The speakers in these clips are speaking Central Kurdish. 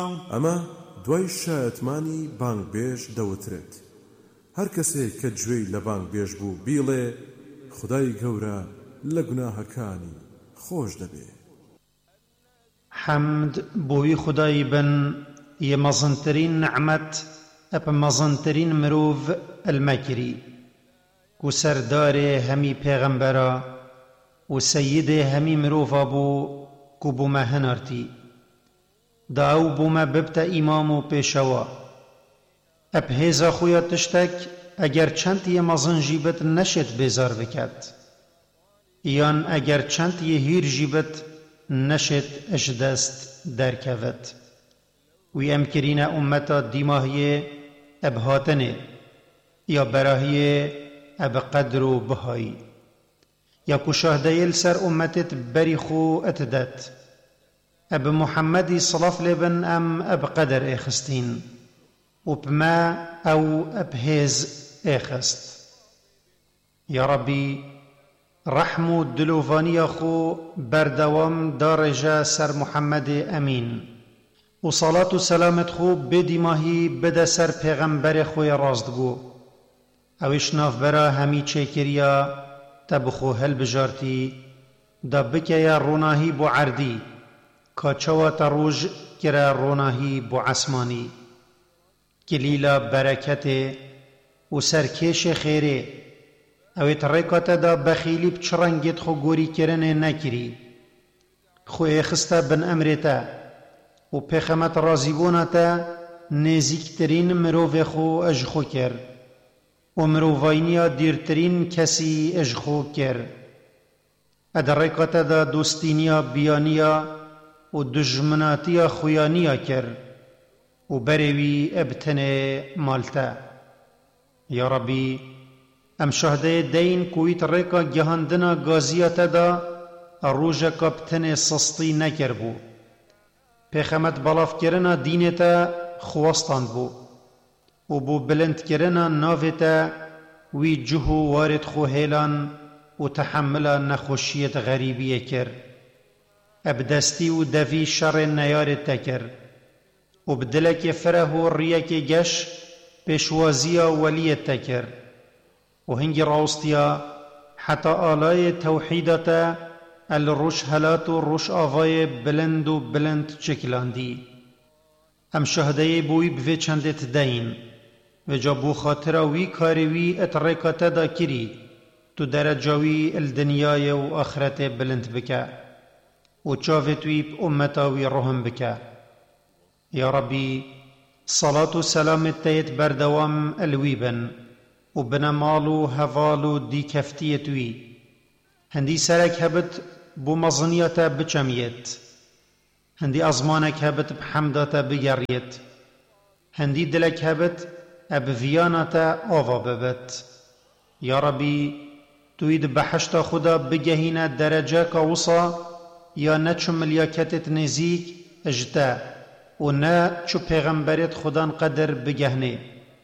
ئەمە دوای شایەتمانی بانگبێژ دەوترێت. هەر کەسێک کە گوێی لە بانگبێژ بوو بیڵێ خودای گەورە لە گوناهەکانی خۆش دەبێ. حەمد بۆی خودای بن یە مەزنترین نعمەت ئەپە مەزنترین مرۆڤ ئەلمەکری و سەردارێ هەمی پێغەمبەرە و سەیدێ هەمی مرۆڤە بوو و بوومە هەنارتی دا ئەو بوومە ببتە ئیمام و پێشەوە. ئەپ هێزە خویا تشتێک ئەگەر چەند یە مەزنژی بت نەشێت بێزار بکات یان ئەگەر چەند یە هیرژی بت نەشێت ئەش دەست دەرکەوێت. وی ئەم کرینە ئومەتە دیماهیێ ئەب هاتنێ یا بەراهیێ ئەب قەدر و بەهایی یا کوشاهدەیە لەسەر ئومەتت بەری خۆ ئەتدەت ئەب محەممەدی سڵاف لێبن ئەم ئەب قەدر ئێخستین و بمە ئەو ئەب هێز ئێخست. یا ڕەبی ڕەحم و دلۆڤانیە خۆ بەردەوام داڕێژە سەر محەممەدێ ئەمین و سەڵات و سەلامت خۆ بێدیماهی بدە سەر پێغەمبەرێ خۆی ڕاستگۆ ئەویش نافبەرە هەمی چێکریە تە بخۆ هەلبژارتی دا بکەیە ڕۆناهی بۆ عەردی کاچەوەتە ڕۆژ کرە ڕۆناهی بۆ عەسمانی کلیلە بەرەکەتێ و سەرکێشێ خێرێ ئەوێت ڕێکاتەدا بەخیلی بچڕەنگێت خۆ گۆریکردنێ نەکری خۆی خستە بن ئەمرێتە و پێخەمەت ڕازیبوونەتە نێزیکترین مرۆڤێ خۆ ئەژخۆ کرد و مرۆڤاینیە دیرترین کەسی ئەژخۆ کرد ئەدە ڕێکاتەدا دۆستینیە بیانیە و دژمناتیە خویانیە کرد و بەرێوی ئەبتنێ مالتە. یا ڕەبی ئەم شەهدەیە دەین کویت ڕێکە گەهاندنە گازیەتەدا ڕۆژەکە بتنێ سستی نەکرد بوو پێخەمەت بەڵافکردنە دینێتە خوەستان بوو و بۆ بلندکردنە ناوێتە وی جوه و وارد خۆ هێلان و تەحەملە نەخۆشیەت غەریبیە کرد ئەبدەستی و دەڤی شەڕێ نەیارێت تەکرد و بدلێکی فرەه و ڕیەکی گەش پێشوازیە وەلیەت تەکرد و هەنگی ڕاوستیە حتا ئالای تەوحیدەتە ئەل ڕۆژ هەلات و ڕۆژ ئاڤایە بلند و بلند چکلاندی. ئەم شەهدەیە بۆی بوێ چەندێت دەین وێجا بۆ خاترە وی کاری وی ئەت ڕێکاتەدا کری تو دەرەجاوی ئەلدنیایە و ئاخرەتێ بلند بکە و چاوێت وی ئومەتاوی ڕۆهم بکە. یا ڕەبی سەڵات و سەلامت تەیت بەردەوام ئەلوی بن و بنە ماڵ و هەڤاڵ و دیکەفتیەت وی هەندی سەرێک هەبت بۆ مەزنیەتە بچەمیێت هەندی ئەزمانێک هەبت بحەمداتە بگەڕێت هەندی دلێک هەبت ئەبڤیانەتە ئاوا ببێت. یا ڕەبی توید بەحەشتا خوددا بگەهینە دەرەجەکە وسە یا نەچو ملیاکەتت نێزیک ئەژتە و نە چو پێغەمبەرێت خودان قەدر بگەهنێ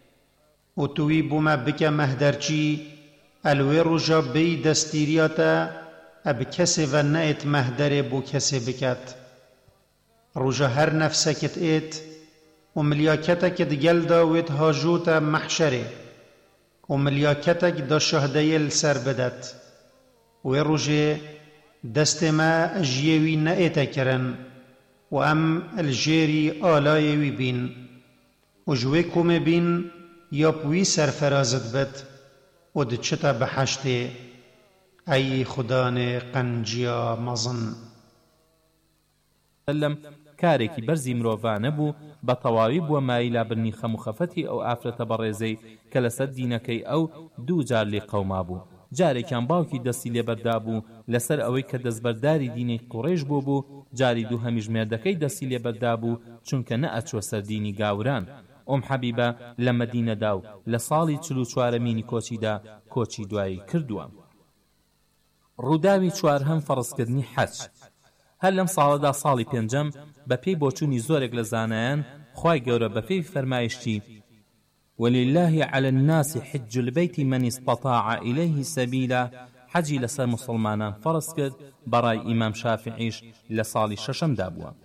و توی بوومە بکە مەهدەرچی ئەلوێ ڕۆژە بێی دەستیریاتە ئەب کەسێ ڤە نەئێت مەهدەرێ بۆ کەسێ بکات ڕۆژە هەر نەفسەکت ئێت و ملیاکەتەکت گەلدا وێت هاژۆتە مەحشەرێ و ملیاکەتەک دا شەهدەیە لەسەر بدەت وێ ڕۆژێ دەستێ مە ئەژیێوی نەئێتە کرن و ئەم ئەلژێری ئالایەوی بین و ژوێ کۆمێ بین یا پوی سەرفەرازت بێت و دچتە بەحەشتێ ئەی خودانێ قەنجیا مەزن. کارێکی بەرزی مرۆڤانە بوو بە تەواوی بووە مایلە برنی خەم و خەفەتی ئەو ئافرەتە بەڕێزەی کە لەسەر دینەکەی ئەو دوو جار لێ قەوما بوو. جارێکیان باوکی دەستی لێبەردا بوو لەسەر ئەوەی کە دەستبەرداری دینی قوڕێش بوو جاری دوو هەمیش مێردەکەی دەستی لێبەردا بوو چونکە نەئەچوە سەر دینی گاوران. ئۆم حەبیبە لە مەدینەدا و لە ساڵی 44مینی کۆچیدا کۆچی دوایی کردووە. ڕووداوی چوارهەم فەڕزکردنی حەج. هەر لەم ساڵەدا ساڵی پێنجەم بە پێی بۆچوونی زۆرێک لە زانایان خوای گەورە بە پێی فەرمایشتی ولله على الناس حج البيت من استطاع إليه سبيلا حەجی لەسەر مسلمانان فەرز کرد بەڕای ئیمام شافعیش لە ساڵی شەشەمدا بووە.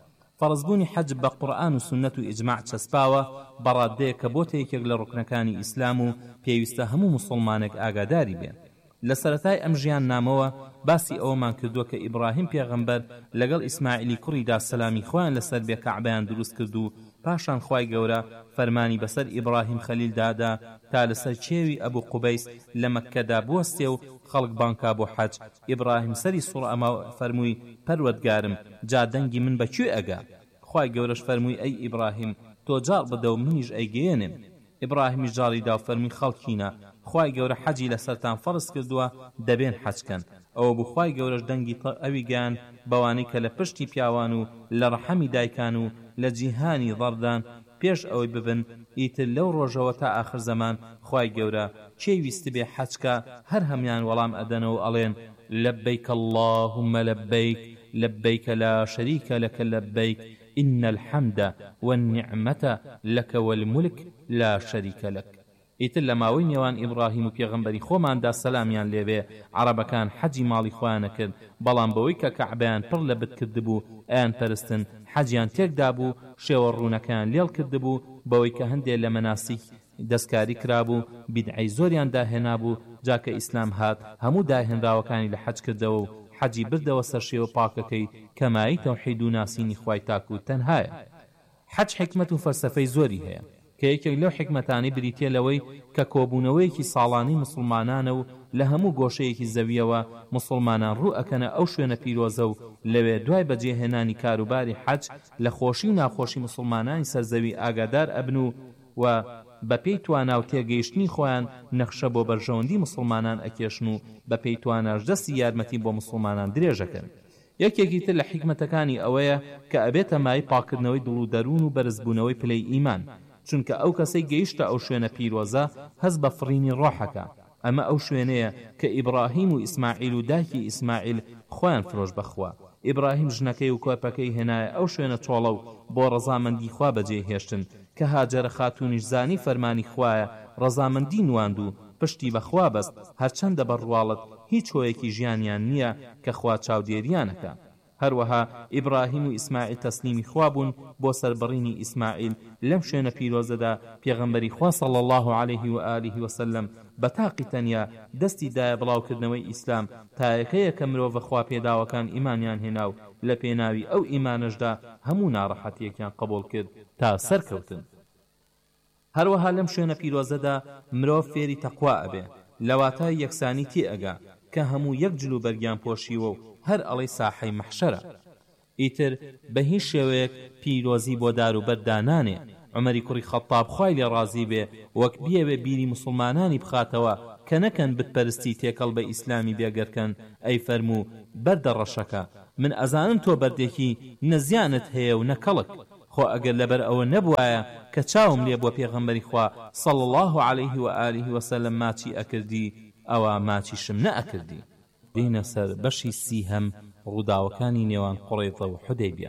فەرزبوونی حەج بە قورئان و سونەت و ئیجماع چەسپاوە بەڕادەیە کە بۆتە یەکێک لە ڕوکنەکانی ئیسلام و پێویستە هەموو موسڵمانێک ئاگاداری بێن. لە سەرەتای ئەم ژیان نامەوە باسی ئەوەمان کردووە کە ئیبراهیم پێغەمبەر لەگەڵ ئیسماعیلی کوڕیدا سەلامی خۆیان لەسەر بێ کەعبەیان دروست کرد و پاشان خوای گەورە فەرمانی بەسەر ئیبراهیم خەلیل دادا تا لەسەر چێوی ئەبوو قوبەیس لە مەککەدا بوەستێ و خەڵک بانکا بۆ حەج. ئیبراهیم سەری سوڕ ئەما فەرمووی پەروەردگارم جا دەنگی من بەکوێ ئەگا؟ خوای گەورەش فەرمووی ئەی ئیبراهیم تۆ جاڵ بدە و منیش ئەیگەێنم. ئیبراهیمی جاڵیدا و فەرمی خەڵکینە خوای گەورە حەجی لەسەرتان فەرز کردووە دەبێن حەجکەن. ئەوە بوو خوای گەورەش دەنگی ئەوی گیان بەوانەی کە لە پشتی پیاوان و لە ڕەحەمی دایکان و لە جیهانی ضەردان پێش ئەوەی ببن ئیتر لەو ڕۆژەوە تا ئاخر زەمان خوای گەورە چێ ویست بێ حەجکە هەر هەمیان وەڵام ئەدەنەوە ئەڵێن لەبەیک اللهم لەبەیک لەبەیک لا شەریکە لەکە لەبەیک إن الحمد والنعمة لك والملك لا شريك لك. ئیتر لە ماوەی نێوان ئیبراهیم و پێغەمبەری خۆماندا سەلامیان لێبێ عەرەبەکان حەجی ماڵی خۆیان کرد، بەڵام بەوەی کە کەعبەیان پڕ لە بت کردبوو ئەیان پەرستن حەجیان تێکدا بوو شێوە ڕوونەکەیان لێڵ کردبوو بەوەی کە هەندێک لە مەناسیک دەستکاری کرابوو بیدعەی زۆریان داهێنابوو. جاکە ئیسلام هات هەموو داهێنراوەکانی لە حەج کردەوە و حەجی بردەوە سەر شێوە پاکەکەی کەمایی تەوحید و ناسینی خوای تاکو تەنهایە. حەج حکمت و فەلسەفەی زۆری هەیە کە یەکێک لەو حکمەتانی بریتێ لەوەی کە کۆبوونەوەیەکی ساڵانی مسلمانانە و لە هەموو گۆشەیەکی زەویەوە مسلمانان ڕوو ئەکەنە ئەو شوێنە پیرۆزە و لەوێ دوای بەجێهێنانی کاروباری حەج لە خۆشی و ناخۆشی مسلمانانی سەرزەوی ئاگادار ئەبن و بەپێی توانا و تێگەیشتنی خۆیان نەخشە بۆ بەرژەوەندی مسلمانان ئەکێشن و بەپێی تواناش دەستی یارمەتی بۆ مسلمانان درێژەکەن. یەکێکی تر لە حکمەتەکانی ئەوەیە کە ئەبێتە مای پاکردنەوەی دڵ و دەروون و بەرزبوونەوەی پلەی ئیمان، چونکە ئەو کەسەی گەیشتە ئەو شوێنە پیرۆزە هەست بە فڕینی ڕۆحەکە. ئەمە ئەو شوێنەیە کە ئیبراهیم و ئیسماعیل و دایکی ئیسماعیل خۆیان فرۆش بەخوا. ئیبراهیم ژنەکەی و کۆپەکەی هێنایە ئەو شوێنە چۆڵە و بۆ ڕەزامەندی خوا بەجێ هێشتن کە هاجەرە خاتونیش زانی فەرمانی خوایە ڕەزامەندی نواند و پشتی بەخوا بەست هەرچەندە بەڕواڵەت هیچ هۆیەکی ژیانیان نییە کە خوا چاودێریانەکە. هەروەها ئیبراهیم و ئیسماعیل تەسلیمی خوا بوون بۆ سەربڕینی ئیسماعیل لەم شوێنە پیرۆزەدا. پێغەمبەری خوا صلی الله عليه و آله وسلم بە تاقی تەنیا دەستی دایە بڵاوکردنەوەی ئیسلام تا یەکەیە کە مرۆڤ خوا پێداوەکان ئیمانیان هێنا و لە پێناوی ئەو ئیمانەشدا هەموو ناڕەحەتیەکیان قبول کرد تا سەرکەوتن. هەروەها لەم شوێنە پیرۆزەدا مرۆڤ فێری تەقوا ئەبێ لەواتای یەکسانی تێ ئەگا کە هەموو یەک جلو بەرگیان پۆشیوە و هەر ئەڵەی ساحەی مەحشەرە. ئیتر بە هیچ شێوەیەک پیرۆزی بۆ دار و بەردانانێ. عومەری کوڕی خەتاب خوای لێ ڕازی بێ وەک بیەوێ بیری مسلمانانی بخاتەوە کە نەکەن بتپەرستی تێکەڵ بە ئیسلامی بێگەرکەن. ئەی فەرموو بەردە ڕەشەکە من ئەزانم تۆ بەردێکی نەزیانت هەیە و نەکەڵک، خۆ ئەگەر لەبەر ئەوە نەبوایە کە چاوم لێ بۆ پێغەمبەری خوا صلی الله عليه و آله وسلم ماچی ئەکردی ئەوە ماچیشم نەئەکردی. دینە سەر بەشی سیهەم ڕووداوەکانی نێوان قوڕیضە و حودەیبیە.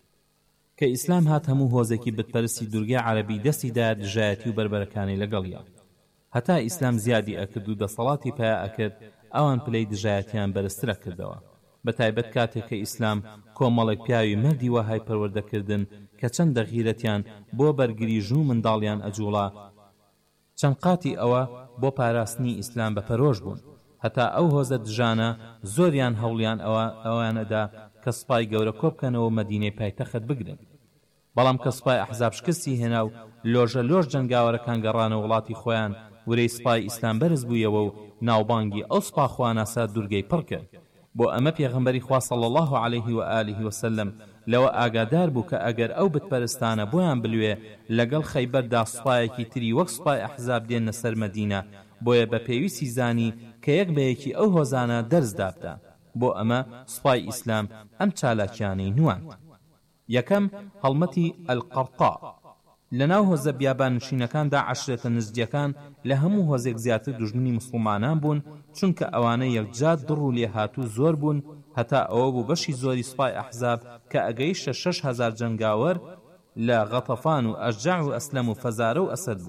کە ئیسلام هات هەموو هۆزێکی بتپەرستی دورگای عەرەبی دەستی دایە دژایەتی و بربەرەکانی لەگەڵیە. هەتا ئیسلام زیادی ئەکرد و دەسەڵاتی پیا ئەکرد ئەوان پلەی دژایەتیان بەرزترە کردەوە. بەتایبەت کاتێک کە ئیسلام کۆمەڵێک پیاوی مەردی وەهای پەروەردەکردن کە چەندە غیرەتیان بۆ بەرگری ژوو منداڵیان ئەجوڵا، چەند قاتی ئەوە بۆ پاراستنی ئیسلام بەپەرۆش بوون. هەتا ئەو هۆزە دژانە زۆریان هەوڵیان ئەوانەدا کە سوپای گەورە کۆبکەنەوە مەدینەی پایتەخت بگرن. بەڵام کە سوپای ئەحزاب شکستی هێنا و لۆژە لۆژ جەنگاوەرەکان گەڕانە وڵاتی خۆیان، ورەی سوپای ئیسلام بەرز بوویەوە و ناوبانگی ئەو سوپا خواناسا دوورگەی پڕ کرد. بۆ ئەمە پێغەمبەری خوا صلی الله عليه و آله وسلم لەوە ئاگادار بوو کە ئەگەر ئەو بتپەرستانە بۆیان بلوێ لەگەڵ خەیبەردا سوپایەکی تری وەک سوپای ئەحزاب دێنە سەر مەدینە، بۆیە بە پێویستی زانی کە یەک بەیەکی ئەو هۆزانە دەرزدابدا. بۆ ئەمە سوپای ئیسلام ئەم چالاکیانەی نواند. یەکەم هەڵمەتی ئەلقەرقا. لەناو هۆزە بیابان نشینەکاندا عەشرەتە نزجیەکان لە هەموو هۆزێک زیاتر دوژمنی مسلمانان بوون، چونکە ئەوانە یەکجار دڕ و لێهاتوو زۆر بوون، هەتا ئەوە بوو بەشی زۆری سوپای ئەحزاب کە ئەگەیشتە 6,000 جەنگاوەر لە غەتەفان و ئەشجاع و ئەسلەم و فەزارە و ئەسەد بوو.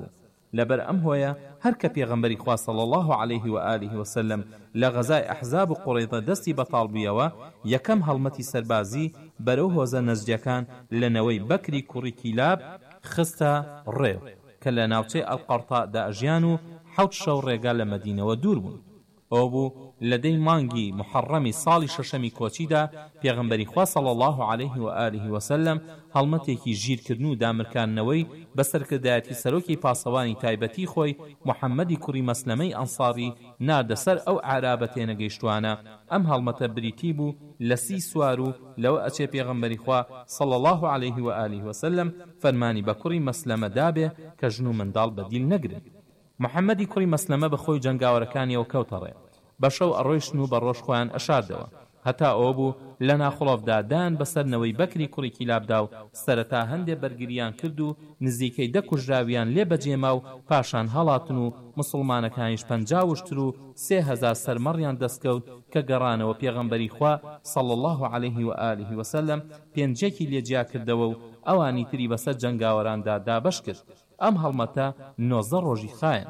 لەبەر ئەم هۆیە هەر کە پێغەمبەری خوا صلی الله عليه و آله وسلم لە غەزای ئەحزاب و قوڕیضە دەستی بەتاڵ بوویەوە یەکەم هەڵمەتی سەربازی بەرەو هۆزە نەزجەکان لەنەوەی بەکری کوڕی کیلاب خستە ڕێو کە لە ناوچەی ئەلقەرتادا ئەژیان و 7 شەو ڕێگا لە مەدینەوە دوور بوون. ئەو بوو لەدەی مانگی محەڕەمی ساڵی شەشەمی کۆچیدا پێغەمبەری خوا صلی الله عليه و آله وسلم هەڵمەتێکی ژیرکردن و دامرکاندنەوەی بەسەرکردایەتی سەرۆکی پاسەوانی تایبەتی خۆی محەممەدی کوڕی مەسلەمەی ئەنساری ناردە سەر ئەو عارابە تێنەگەیشتوانە. ئەم هەڵمەتە بریتی بوو لە 30 سوار و لەوە ئەچێ پێغەمبەری خوا صلی الله عليه و آله وسلم فەرمانی بە کوڕی مەسلەمە دابێ کە ژن و منداڵ بەدیل نەگرن. محەممەدی کوڕی مەسلەمە بەخۆی جەنگاوەرەکانیەوە کەوتەڕێ بەشەو ئەڕۆیشتن و بە ڕۆژ خۆیان ئەشاردەوە هەتا ئەوە بوو لە ناخڵۆفدادان بەسەرنەوەی بەکری کوڕی کیلابدا و سەرەتا هەندێک بەرگریان کرد و نزیکەی 10 کوژراویان لێ بەجێما و پاشان هەڵاتن و مسلمانەکانیش 50 وشتر و 3000 سەرمەڕیان دەستکەوت کە گەڕانەوە پێغەمبەری خوا صلی الله عليه و آله وسلم پێنجێکی لێجیا کردەوە و ئەوانی تری بەسەر جەنگاوەراندا دابەش کرد. ئەم هەڵمەتە 19 ڕۆژی خایەن.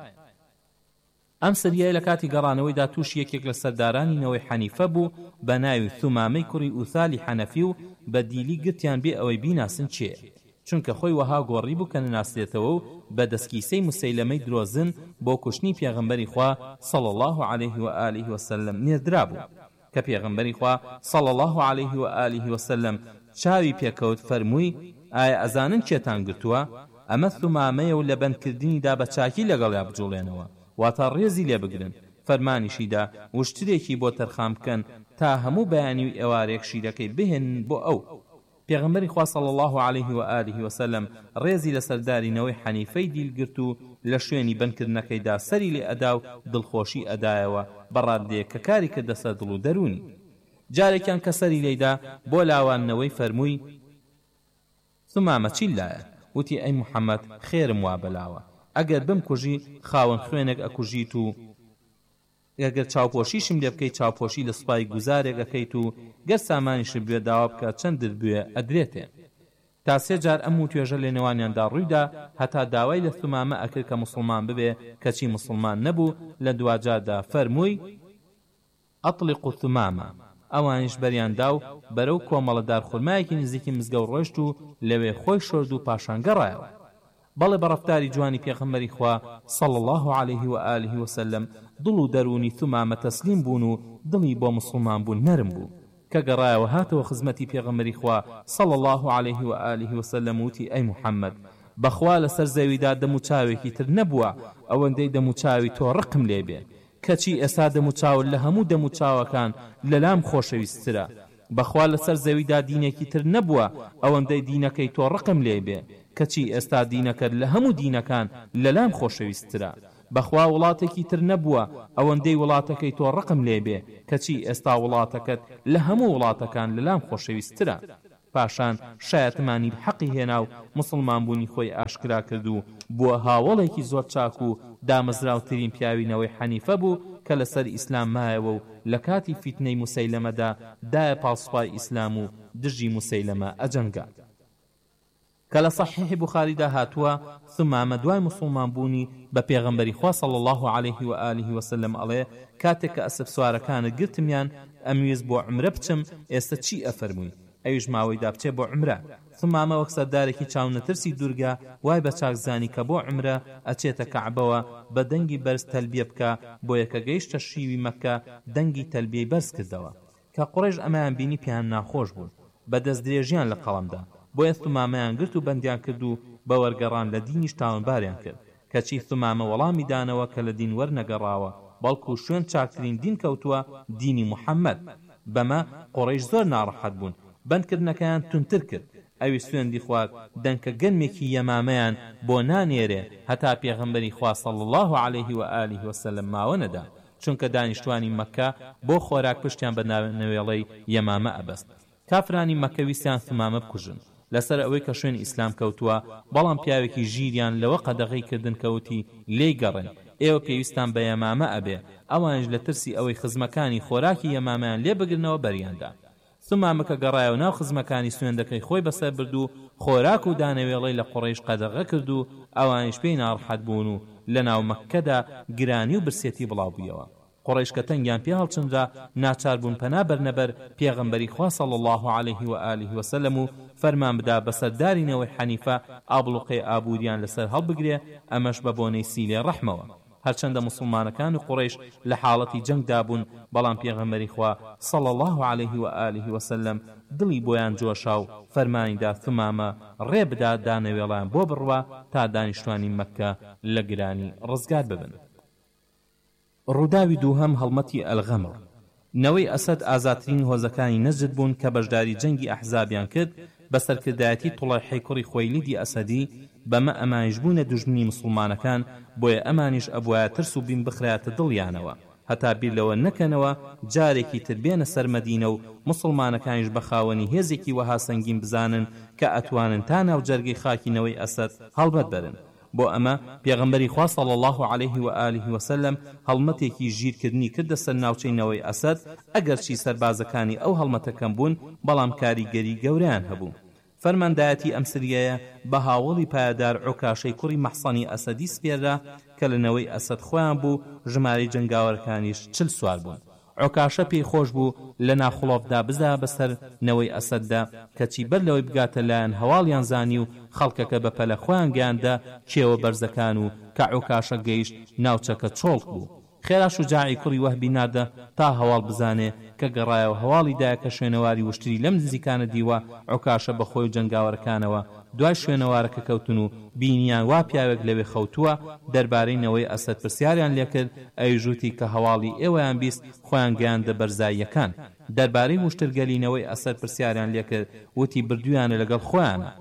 ئەم سەریای لە کاتی گەڕانەوەیدا تووش یەکێک لە سەردارانی نەوەی حەنیفە بوو بە ناوی ثومامەی کوڕی ئوثالی حەنەفی و بە دیلی گرتیان بێ ئەوەی بیناسن چێ چونکە خۆی وەها گۆڕی بوو کە نناسێتەوە و بە دەستکیسەی موسەیلەمەی درۆزن بۆ کوشتنی پێغەمبەری خوا صلی الله عليه و آله وسلم نێردرا بوو کە پێغەمبەری خوا صلی الله عليه و آله وسلم چاوی پێکەوت فەرمووی ئایا ئەزانن چێتان گرتووە؟ ئەمە ثومامەیە و لە بەندکردنیدا بە چاکی لەگەڵیا بجوڵێنەوە واتە ڕێزی لێ بگرن. فەرمانیشیدا وشترێکی بۆ تەرخام بکەن تا هەموو بەیانی و ئێوارێک شیرەکەی بهێن بۆ ئەو. پێغەمبەری خوا صلی الله عليه و آله وسلم ڕێزی لە سەردارینەوەی حەنیفەی دیلگرت و لە شوێنی بەندکردنەکەیدا سەری لێ ئەدا و دڵخۆشی ئەدایەوە بەڕادێ کە کاری کردە سەر دڵ و دەرونی. جارێکیان کە سەری لێیدا بۆ لاوانەوەی فەرمووی ثومامە چی لایە؟ وتی ئەی محەممەد خێرم وا بەلاوە ئەگەر بم کوژی خاوەن خوێنێک ئەکوژیت و ئەگەر چاوپۆشیشم لێ بکەیت چاوپۆشی لە سوپای گوزارێک ئەکەیت و گەر سامانیش بێ داوا بکە چەندت بوێ ئەدرێتێ. تا 3 جار ئەم و توێژە لە نێوانیاندا ڕوویدا هەتا داوای لە ثومامە ئەکرد کە مسلمان ببێ کەچی مسلمان نەبوو. لە دوجاردا فەرمووی ئەطلق ثومامە. ئەوانیش بەریاندا و بەرەو کۆمەڵەدار خورمایەکی نزیکی مزگەوت ڕۆیشت و لەوێ خۆی شۆرد و پاشان گەڕایەوە. بەڵێ بەڕەفتاری جوانی پێغەمبەری خوا صلی الله عليه و آله وسلم دڵ و دەرونی ثومامە تەسلیم بوون و دڵی بۆ مسلمان بوون نەرم بوو کە گەڕایەوە هاتەوە خزمەتی پێغەمبەری خوا صلی الله عليه و آله وسلم وتی ئەی محەممەد بەخوا لەسەر زەویدا دەم و چاوێکی تر نەبووە ئەوەندەی دەم و چاوی تۆ ڕقم لێبێ کەچی ئێستا دەم و چاوت لە هەموو دەم و چاوەکان لەلام خۆشەویستترە. بەخوا لەسەر زەویدا دینێکی تر نەبووە ئەوەندەی دینەکەی تۆ ڕقم لێبێ کەچی ئێستا دینەکەت لە هەموو دینەکان لەلام خۆشەویستترە. بەخوا وڵاتێکی تر نەبووە ئەوەندەی وڵاتەکەی تۆ ڕقم لێبێ کەچی ئێستا وڵاتەکەت لە هەموو وڵاتەکان لەلام خۆشەویستترە. پاشان شایەتمانی حەقی هێنا و مسلمان بوونی خۆی ئاشکرا کرد و بووە هاوڵێکی زۆر چاک و دامەزراوترین پیاوینەوەی حەنیفە بوو کە لەسەر ئیسلام مایەوە و لە کاتی فیتنەی موسەیلەمەدا دایە پاسپای ئیسلام و دژی موسەیلەمە ئەجەنگا. کە لە صحیح بوخاریدا هاتووە ثومامە دوای مسلمان بوونی بە پێغەمبەری خوا صلی الله عليه و آله وسلم ئەڵێ کاتێک کە ئەسب سوارەکانت گرتمیان ئەمویست بۆ عومرە بچم ئێستا چی ئەفەرمووی؟ ئەویش ماوەیدا بچێ بۆ عومرە. ثومامە وەک سەردارێکی چاونەترسی دوورگە وای بە چاکزانی کە بۆ عومرە ئەچێتە کەعبەوە بە دەنگی بەرز تەلبیە بکە بۆ یەکە گەیشتە شیوی مەکە دەنگی تەلبیەی بەرز کردەوە کە قوڕێژ ئەمەیان بینی پیان ناخۆش بوون بە دەست درێژیان لە قەڵەمدا بۆیە ثومامەیان گرت و بەندیان کرد و بە وەرگەڕان لە دینیش تاوانباریان کرد کەچی ثومامە وەڵامی دانەوە کە لە دین وەرنەگەڕاوە بەڵکو شوێن چاکترین دین کەوتووە دینی محەممەد. بەمە قوڕێژ زۆر ناڕەحەت بوون بەندکردنەکەیان تونتر کرد. ئەوی سوێندی خوارد دەنکە گەنمێکی یەمامەیان بۆ نانێرێ هەتا پێغەمبەری خوا صلی الله عليه و آله وسلم ماوە نەدا چونکە دانیشتوانی مەکە بۆ خۆراک پشتیان بە ناوێڵەی یەمامە ئەبەست. کافرانی مەکە ویستیان ثومامە بکوژن لەسەر ئەوەی کە شوێن ئیسلام کەوتووە بەڵام پیاوێکی ژیریان لەوە قەدەغەی کردن کەوتی لێی گەڕن ئێوە پێویستان بە یەمامە ئەبێ. ئەوانش لە ترسی ئەوەی خزمەکانی خۆراکی یەمامیان لێ بگرنەوە بەریاندا. ثومامە کە گەڕایەوە ناو خزمەکانی سوێندەکەی خۆی بەسەر برد و خۆراک و دانەوێڵەی لە قوڕیش قەدەغە کرد و ئەوانیش پێی ناڕەحەت بوون و لە ناو مەککەدا گرانی و برسێتی بڵاو بوویەوە. قوڕیش کە تەنگیان پێ هەڵچندرا ناچار بوون پەنا بەرنەبەر پێغەمبەری خوا صلی الله عليه و آله وسلم و فەرمان بدا بە سەردارینەوەی حەنیفە ئابڵوقەی ئابووریان لەسەر هەڵبگرێ، ئەمەش بە بۆنەی سیلێ ڕەحمەوە. هەرچەندە مسلمانەکان و قوڕیش لە حاڵەتی جەنگدا بوون، بەڵام پێغەمبەری خوا صلی الله عليه و آله وسلم دڵی بۆیان جۆشا و فەرمانیدا ثمامە ڕێ بدا دانەوێڵیان بۆ بڕوا تا دانیشتوانی مەککە لە گرانی ڕزگار ببن. ڕووداوی دووهەم هەڵمەتی ئەلغەمر. نەوەی ئەسەد ئازاترین هۆزەکانی نەجد بوون کە بەشداری جەنگی ئەحزابیان کرد بە سەرکردایەتی توڵەحی کوڕی خۆیلیدی ئەسەدی، بەمە ئەمانیش بوونە دوژمنی مسلمانەکان، بۆیە ئەمانیش ئەبوایە ترس و بین بخراتە دڵیانەوە هەتا بیر لەوە نەکەنەوە جارێکی تر بێنە سەر مەدینە و مسلمانەکانیش بە خاوەنی هێزێکی وەها سەنگین بزانن کە ئەتوانن تا ناو جەرگەی خاکینەوەی ئەسەد هەڵبەت بەرن. بۆ ئەمە پێغەمبەری خوا صلی الله عليه و آله وسلم هەڵمەتێکی ژیرکردنی کردە سەر ناوچەینەوەی ئەسەد، ئەگەرچی سەربازەکانی ئەو هەڵمەتەکەم بوون بەڵام کاریگەری گەوریان هەبوو. فەرماندایەتی ئەم سریایە بە هاوڵی پایدار عوکاشەی کوڕی مەحسەنی ئەسەدی سپێرا کە لەنەوەی ئەسەد خۆیان بوو، ژمارەی جەنگاوەرەکانیش 40 سوار بوون. عوکاشە پێی خۆش بوو لە ناخڵۆفدا بزا بەسەر نەوەی ئەسەددا، کەچی بەر لەوەی بگاتە لایەن هەواڵیان زانی و خەڵکەکە بە پەلە خۆیان گیاندا کێوە بەرزەکان و کە عوکاشە گەیشت ناوچەکە چۆڵک بوو. خێرا شوجاعی کوڕی وەهبی نادە تا هەواڵ بزانێ کە گەڕایەوە هەواڵی دایە کە شوێنەواری وشتری لەم نزیکانە دیوە. عوکاشە بە خۆی و جەنگاوەرەکانەوە دوای شوێنەوارەکە کەوتن و بینیان وا پیاوێک لەوێ خەوتووە. دەربارەی نەوەی ئەسەد پرسیاریان لێکرد، ئەیژوتی کە هەواڵی ئێوەیان بیست خۆیان گەیاندە بەرزاییەکان. دەربارەی وشترگەلینەوەی ئەسەد پرسیاریان لێکرد، وتی بردویانە لەگەڵ خۆیانە.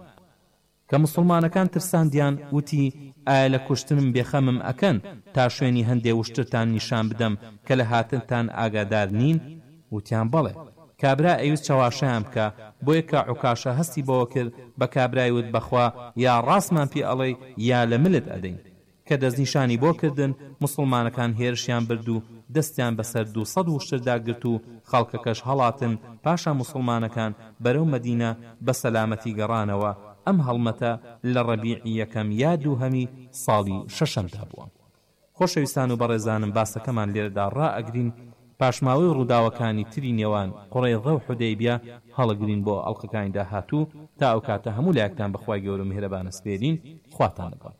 کە مسلمانەکان ترساندیان، وتی ئایا لە کوشتنم بێخەمم ئەکەن تا شوێنی هەندێ وشترتان نیشان بدەم کە لە هاتنتان ئاگادار نین؟ وتیان بەڵێ. کابرا ئەویست چاواشەیان بکە، بۆیە کە عوکاشە هەستی بەوە کرد بە کابرای وت بەخوا یا ڕاستمان پێ ئەڵێ یا لە ملت ئەدەین. کە دەستنیشانی بۆ کردن، مسلمانەکان هێرشیان برد و دەستیان بەسەر 200 وشتردا گرت و خەڵکەکەش هەڵاتن. پاشا مسلمانەکان بەرەو مەدینە بە سەلامەتی گەڕانەوە. ئەم هەڵمەتە لە ڕەبیعی یەکەم یا دووهەمی ساڵی شەشەمدا بووە. خۆشەویستان و بەڕێزانم، باسەکەمان لێرەدا ڕائەگرین. پاشماوەی ڕووداوەکانی تری نێوان قوڕەیضە و حودەیبیە هەڵەگرین بۆ ئەڵلقەکانی داهاتوو. تا ئەو کاتە هەموو لایەکتان بەخوای گەورە و میهرەبان سپێرین. خواتان لەگەڵ.